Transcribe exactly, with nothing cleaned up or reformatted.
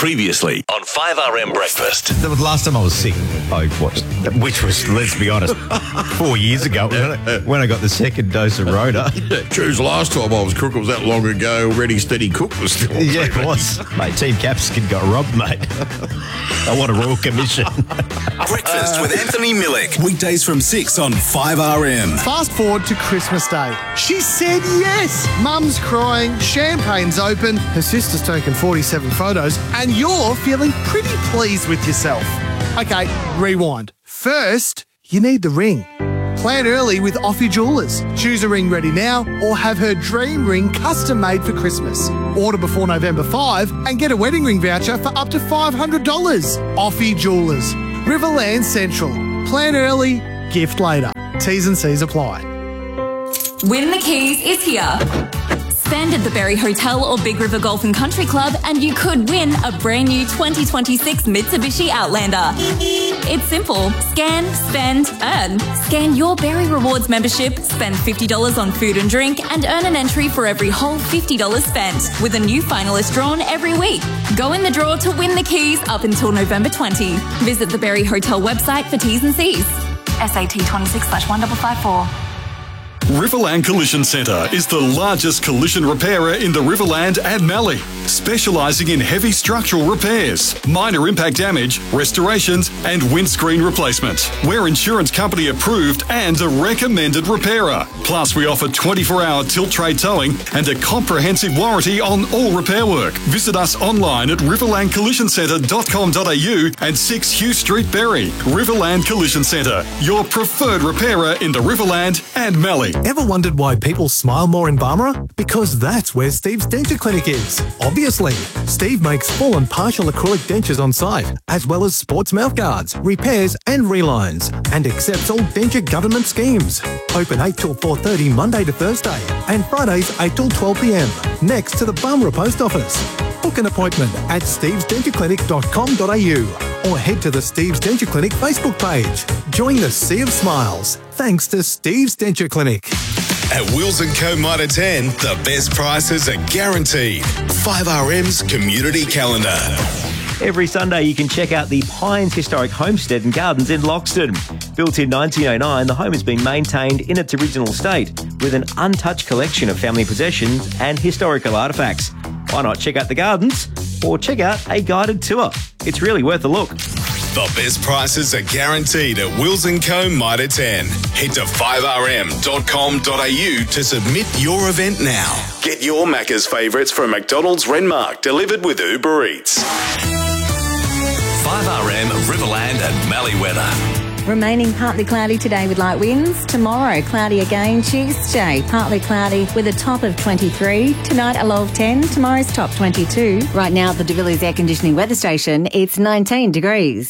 Previously on five R M Breakfast. The last time I was sick, I watched, which was, let's be honest, four years ago when I got the second dose of Rhoda. Choose last time I was cook, it was that long ago. Ready, steady, cook was still. Yeah, it was. Mate, Team Capsicum got robbed, mate. I want a royal commission. Breakfast with Anthony Millick. Weekdays from six on five R M. Fast forward to Christmas Day. She said yes. Mum's crying, champagne's open, her sister's taken forty-seven photos, and you're feeling pretty pleased with yourself. Okay, rewind. First, you need the ring. Plan early with Offie Jewellers. Choose a ring ready now or have her dream ring custom made for Christmas. Order before November fifth and get a wedding ring voucher for up to five hundred dollars. Offie Jewellers. Riverland Central. Plan early, gift later. T's and C's apply. Win the Keys is here. Spend at the Berry Hotel or Big River Golf and Country Club and you could win a brand new twenty twenty-six Mitsubishi Outlander. It's simple. Scan, spend, earn. Scan your Berry Rewards membership, spend fifty dollars on food and drink and earn an entry for every whole fifty dollars spent, with a new finalist drawn every week. Go in the draw to win the keys up until November twentieth. Visit the Berry Hotel website for T's and C's. S A T twenty-six slash one five five four. Riverland Collision Centre is the largest collision repairer in the Riverland and Mallee, specialising in heavy structural repairs, minor impact damage, restorations and windscreen replacement. We're insurance company approved and a recommended repairer. Plus we offer twenty-four hour tilt tray towing and a comprehensive warranty on all repair work. Visit us online at riverland collision centre dot com dot a u and six Hugh Street, Berry. Riverland Collision Centre, your preferred repairer in the Riverland and Mallee. Ever wondered why people smile more in Barmera? Because that's where Steve's Denture Clinic is. Obviously, Steve makes full and partial acrylic dentures on site, as well as sports mouth guards, repairs and relines, and accepts all denture government schemes. Open eight till four thirty Monday to Thursday, and Fridays eight till twelve p m, next to the Barmera Post Office. Book an appointment at steves denture clinic dot com dot a u or head to the Steve's Denture Clinic Facebook page. Join the sea of smiles, thanks to Steve's Denture Clinic. At Wills and Co Mitre ten, the best prices are guaranteed. five R M's community calendar. Every Sunday you can check out the Pines Historic Homestead and Gardens in Loxton. Built in nineteen oh nine, the home has been maintained in its original state with an untouched collection of family possessions and historical artefacts. Why not check out the gardens or check out a guided tour? It's really worth a look. The best prices are guaranteed at Wills and Co Mitre ten. Head to five r m dot com dot a u to submit your event now. Get your Macca's favourites from McDonald's Renmark delivered with Uber Eats. five R M Riverland and Mallee weather. Remaining partly cloudy today with light winds. Tomorrow, cloudy again. Tuesday, partly cloudy with a top of twenty-three. Tonight, a low of ten. Tomorrow's top twenty-two. Right now at the De Villiers Air Conditioning Weather Station, it's nineteen degrees.